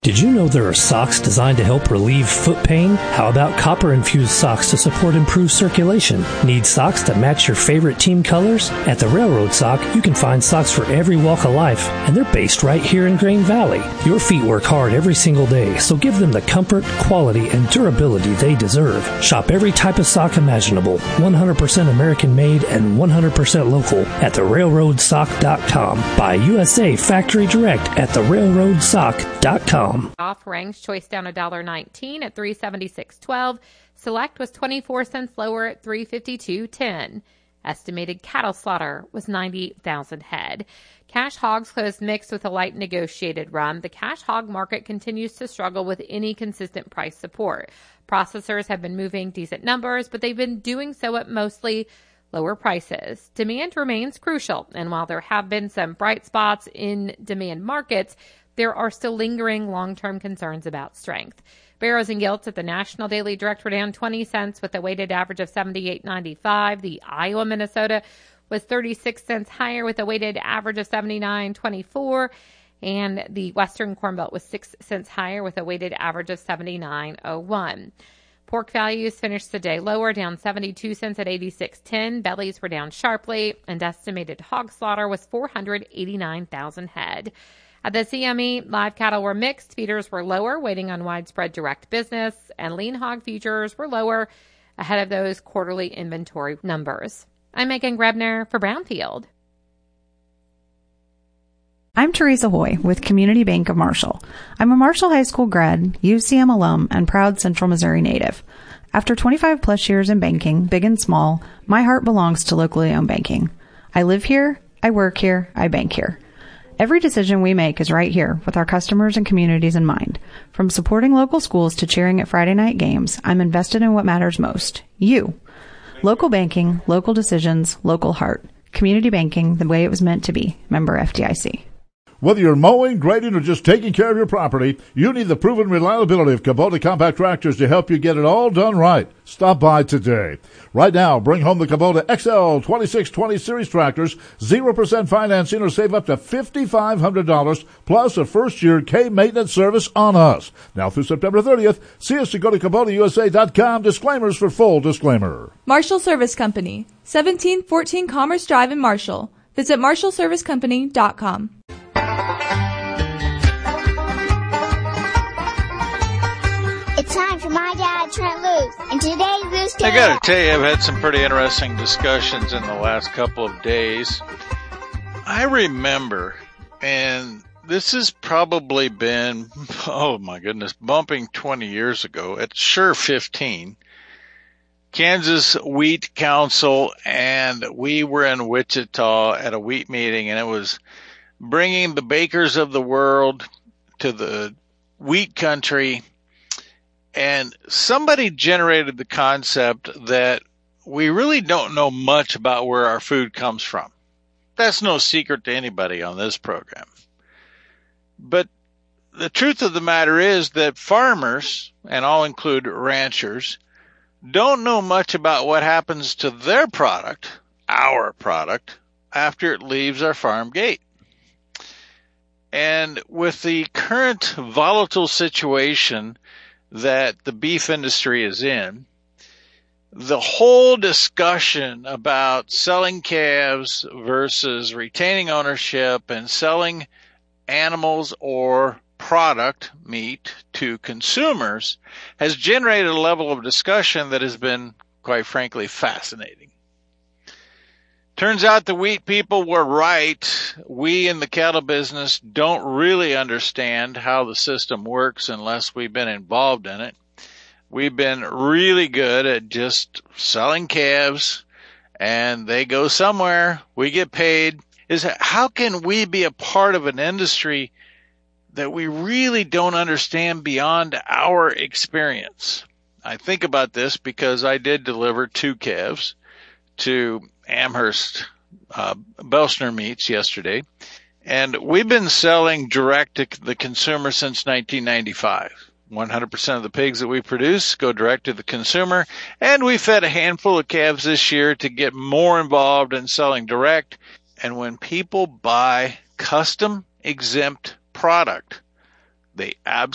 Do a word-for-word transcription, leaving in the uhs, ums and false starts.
Did you know there are socks designed to help relieve foot pain? How about copper-infused socks to support improved circulation? Need socks that match your favorite team colors? At the Railroad Sock, you can find socks for every walk of life, and they're based right here in Grain Valley. Your feet work hard every single day, so give them the comfort, quality, and durability they deserve. Shop every type of sock imaginable, one hundred percent American-made and one hundred percent local at the railroad sock dot com. Buy U S A Factory Direct at the railroad sock dot com. Off Range Choice down one dollar nineteen at three seventy-six twelve. Select was twenty-four cents lower at three fifty-two ten. Estimated cattle slaughter was ninety thousand head. Cash hogs closed mixed with a light negotiated run. The cash hog market continues to struggle with any consistent price support. Processors have been moving decent numbers, but they've been doing so at mostly lower prices. Demand remains crucial, and while there have been some bright spots in demand markets, there are still lingering long-term concerns about strength. Barrows and Gilts at the National Daily Direct were down twenty cents with a weighted average of seventy-eight ninety-five. The Iowa Minnesota was thirty-six cents higher with a weighted average of seventy-nine twenty-four. And the Western Corn Belt was six cents higher with a weighted average of seventy-nine oh one. Pork values finished the day lower, down seventy-two cents at eighty-six ten. Bellies were down sharply, and estimated hog slaughter was four hundred eighty-nine thousand head. At the C M E, live cattle were mixed. Feeders were lower, waiting on widespread direct business, and lean hog futures were lower ahead of those quarterly inventory numbers. I'm Megan Grebner for Brownfield. I'm Teresa Hoy with Community Bank of Marshall. I'm a Marshall High School grad, U C M alum, and proud Central Missouri native. After twenty-five plus years in banking, big and small, my heart belongs to locally owned banking. I live here, I work here, I bank here. Every decision we make is right here with our customers and communities in mind. From supporting local schools to cheering at Friday night games, I'm invested in what matters most. You. Local banking, local decisions, local heart. Community banking the way it was meant to be. Member F D I C. Whether you're mowing, grading, or just taking care of your property, you need the proven reliability of Kubota compact tractors to help you get it all done right. Stop by today. Right now, bring home the Kubota X L twenty-six twenty Series tractors, zero percent financing, or save up to five thousand five hundred dollars, plus a first-year K-maintenance service on us. Now through September thirtieth, see us to go to Kubota U S A dot com. Disclaimers for full disclaimer. Marshall Service Company, seventeen fourteen Commerce Drive in Marshall. Visit marshall service company dot com. It's time for My Dad, Trent Loos. And today's Loose Tale. I gotta tell you, I've had some pretty interesting discussions in the last couple of days. I remember, and this has probably been, oh my goodness, bumping twenty years ago, it's sure fifteen, Kansas Wheat Council, and we were in Wichita at a wheat meeting, and it was bringing the bakers of the world to the wheat country. And somebody generated the concept that we really don't know much about where our food comes from. That's no secret to anybody on this program. But the truth of the matter is that farmers, and I'll include ranchers, don't know much about what happens to their product, our product, after it leaves our farm gate. And with the current volatile situation that the beef industry is in, the whole discussion about selling calves versus retaining ownership and selling animals or product, meat, to consumers has generated a level of discussion that has been, quite frankly, fascinating. Turns out the wheat people were right. We in the cattle business don't really understand how the system works unless we've been involved in it. We've been really good at just selling calves, and they go somewhere, we get paid. Is how can we be a part of an industry that we really don't understand beyond our experience? I think about this because I did deliver two calves to Amherst uh, Belschner Meats yesterday, and we've been selling direct to the consumer since nineteen ninety-five. one hundred percent of the pigs that we produce go direct to the consumer, and we fed a handful of calves this year to get more involved in selling direct. And when people buy custom exempt product, they absolutely